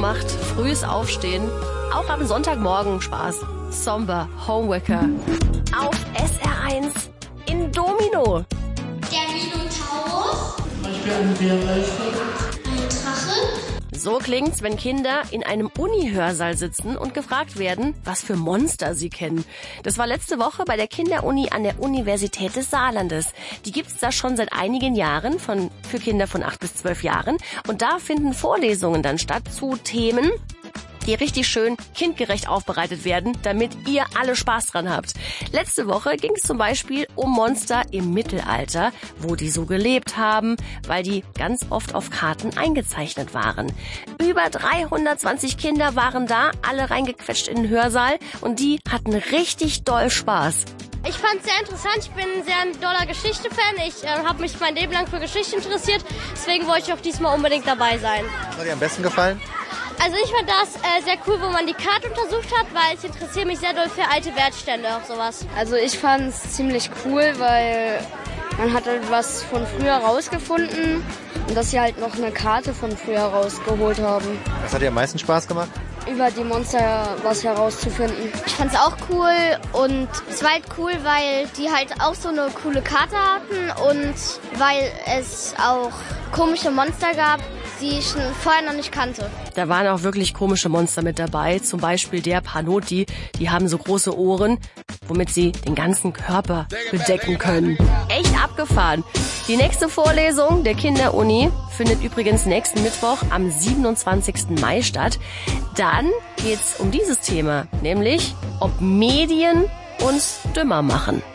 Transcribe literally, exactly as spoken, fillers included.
macht frühes Aufstehen auch am Sonntagmorgen Spaß. Somber Homeworker. Auf S R eins in Domino. Der Minotaurus. Zum Beispiel ein Bärwölfchen. Ein Drache. So klingt's, wenn Kinder in einem Uni-Hörsaal sitzen und gefragt werden, was für Monster sie kennen. Das war letzte Woche bei der Kinderuni an der Universität des Saarlandes. Die gibt's da schon seit einigen Jahren von, für Kinder von acht bis zwölf Jahren. Und da finden Vorlesungen dann statt zu Themen, die richtig schön kindgerecht aufbereitet werden, damit ihr alle Spaß dran habt. Letzte Woche ging es zum Beispiel um Monster im Mittelalter, wo die so gelebt haben, weil die ganz oft auf Karten eingezeichnet waren. Über dreihundertzwanzig Kinder waren da, alle reingequetscht in den Hörsaal und die hatten richtig doll Spaß. Ich fand es sehr interessant. Ich bin ein sehr doller Geschichte-Fan. Ich äh, habe mich mein Leben lang für Geschichte interessiert. Deswegen wollte ich auch diesmal unbedingt dabei sein. Was hat dir am besten gefallen? Also ich fand das äh, sehr cool, wo man die Karte untersucht hat, weil ich interessiere mich sehr doll für alte Wertstände und sowas. Also ich fand es ziemlich cool, weil man hat halt was von früher rausgefunden und dass sie halt noch eine Karte von früher rausgeholt haben. Was hat dir am meisten Spaß gemacht? Über die Monster was herauszufinden. Ich fand es auch cool und es war halt cool, weil die halt auch so eine coole Karte hatten und weil es auch komische Monster gab, die ich vorher noch nicht kannte. Da waren auch wirklich komische Monster mit dabei, zum Beispiel der Panoti. Die haben so große Ohren, womit sie den ganzen Körper bedecken können. Echt abgefahren. Die nächste Vorlesung der Kinderuni findet übrigens nächsten Mittwoch am siebenundzwanzigsten Mai statt. Dann geht's um dieses Thema, nämlich ob Medien uns dümmer machen.